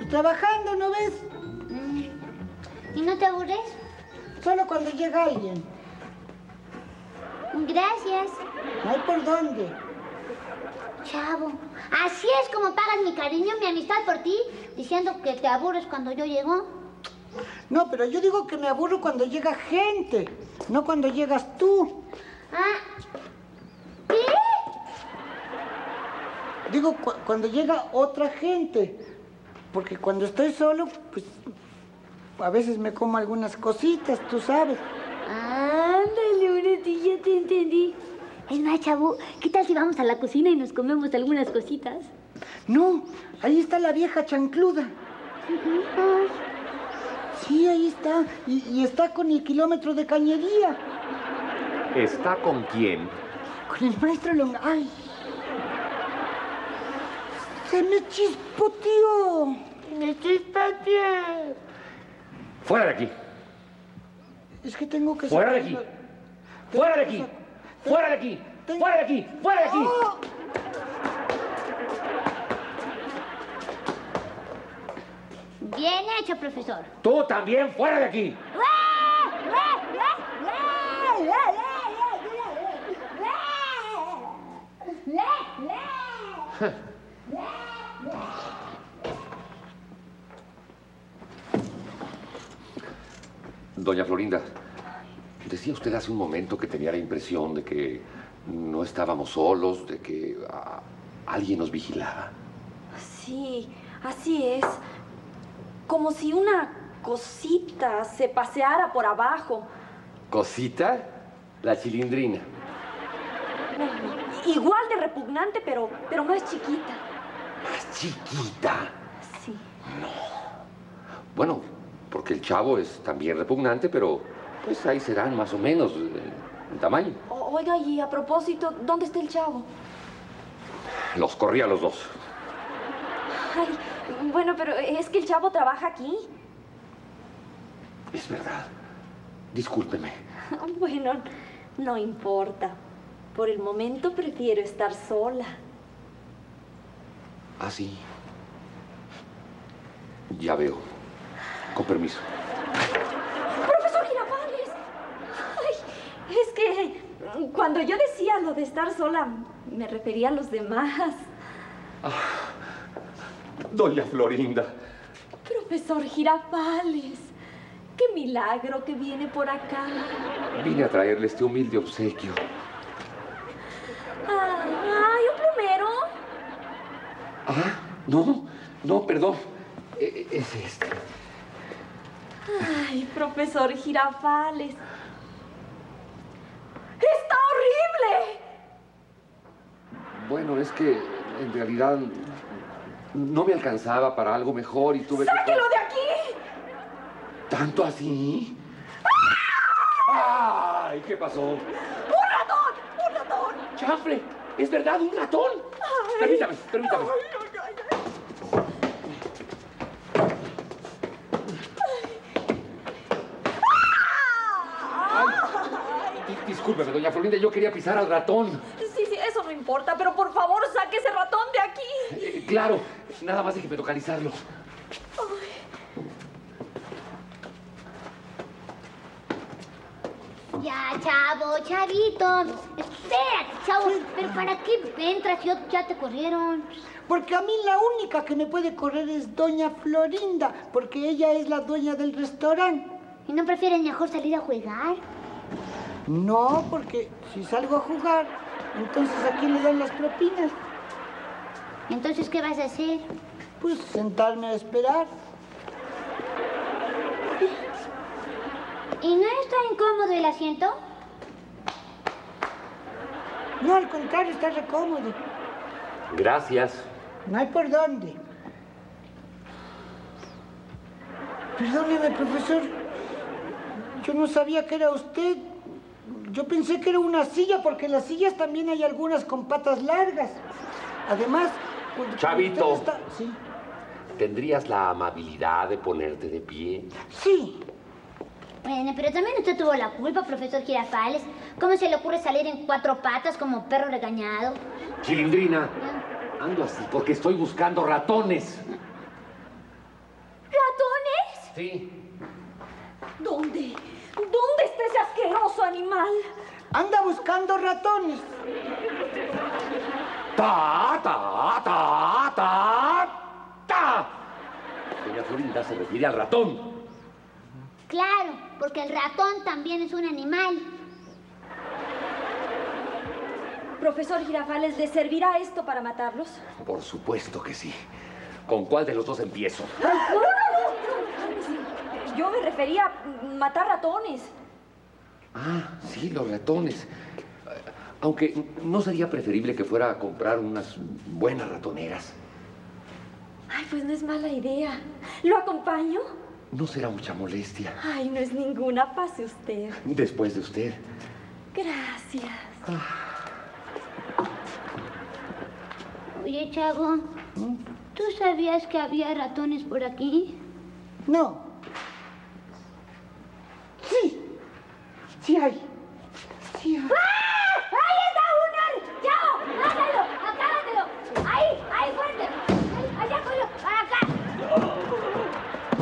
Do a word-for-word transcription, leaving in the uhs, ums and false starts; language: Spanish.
trabajando, ¿no ves? Mm. ¿Y no te aburres? Solo cuando llega alguien. Gracias. No hay por dónde. Chavo, así es como pagas mi cariño, mi amistad por ti, diciendo que te aburres cuando yo llego. No, pero yo digo que me aburro cuando llega gente, no cuando llegas tú. Ah, ¿qué? Digo, cu cuando llega otra gente, porque cuando estoy solo, pues, a veces me como algunas cositas, tú sabes. Ándale, ahora sí ya te entendí. Es más, chavo, ¿qué tal si vamos a la cocina y nos comemos algunas cositas? No, ahí está la vieja chancluda. Sí, ahí está. Y, y está con el kilómetro de cañería. ¿Está con quién? Con el maestro Longa. ¡Ay! ¡Se me chispoteó! ¡Me chispoteó! ¡Fuera de aquí! Es que tengo que... ¡Fuera de aquí! ¡Fuera de aquí! ¡Fuera de aquí! ¡Fuera de aquí! ¡Fuera de aquí! ¡Oh! Bien hecho, profesor. ¡Tú también fuera de aquí! Doña Florinda, decía usted hace un momento que tenía la impresión de que no estábamos solos, de que uh, alguien nos vigilaba. Sí, así es. Como si una cosita se paseara por abajo. ¿Cosita? La Chilindrina. Bueno, igual de repugnante, pero, pero más chiquita. ¿Más chiquita? Sí. No. Bueno, porque el Chavo es también repugnante, pero pues ahí serán más o menos en tamaño. O, oiga, y a propósito, ¿dónde está el Chavo? Los corrí a los dos. Ay, bueno, pero es que el Chavo trabaja aquí. Es verdad. Discúlpeme. Bueno, no importa. Por el momento prefiero estar sola. Ah, sí. Ya veo. Con permiso. ¡Profesor Girafales! Ay, es que cuando yo decía lo de estar sola, me refería a los demás. Ah, doña Florinda. Profesor Girafales, qué milagro que viene por acá. Vine a traerle este humilde obsequio. Ay, ¿un plumero? Ah, no, no, perdón. E es este. Ay, profesor Girafales. ¡Está horrible! Bueno, es que en realidad no me alcanzaba para algo mejor y tuve que... ¡Sáquelo de aquí! ¿Tanto así? ¡Ay! ¿Qué pasó? ¡Un ratón! ¡Un ratón! ¡Chanfle! ¡Es verdad, un ratón! Ay. Permítame, permítame. Ay, ay, ay. Discúlpeme, doña Florinda, yo quería pisar al ratón. Sí, sí, eso no importa, pero por favor, saque ese ratón de aquí. Eh, claro, nada más déjeme localizarlo. Ay. Ya, Chavo, Chavito. Espérate, Chavo. ¿Pero para qué entras? Ya, ya te corrieron. Porque a mí la única que me puede correr es doña Florinda, porque ella es la dueña del restaurante. ¿Y no prefieres mejor salir a jugar? No, porque si salgo a jugar, entonces ¿a quién le dan las propinas? ¿Entonces qué vas a hacer? Pues sentarme a esperar. ¿Y no está incómodo el asiento? No, al contrario, está recómodo. Gracias. No hay por dónde. Perdóneme, profesor. Yo no sabía que era usted. Yo pensé que era una silla, porque en las sillas también hay algunas con patas largas. Además... Chavito, está... ¿Sí? ¿Tendrías la amabilidad de ponerte de pie? Sí. Bueno, pero también usted tuvo la culpa, profesor Girafales. ¿Cómo se le ocurre salir en cuatro patas como perro regañado? Chilindrina, ando así porque estoy buscando ratones. Sí. ¿Dónde? ¿Dónde está ese asqueroso animal? Anda buscando ratones. ¡Ta, ta, ta, ta, ta! Doña Florinda se refiere al ratón. Claro, porque el ratón también es un animal. Profesor Girafales, ¿le servirá esto para matarlos? Por supuesto que sí. ¿Con cuál de los dos empiezo? No, no, no, no. Yo me refería a matar ratones. Ah, sí, los ratones. Aunque no sería preferible que fuera a comprar unas buenas ratoneras. Ay, pues no es mala idea. ¿Lo acompaño? No será mucha molestia. Ay, no es ninguna. Pase usted. Después de usted. Gracias. Oye, Chavo, ¿tú sabías que había ratones por aquí? No. Sí. Sí hay. Sí hay.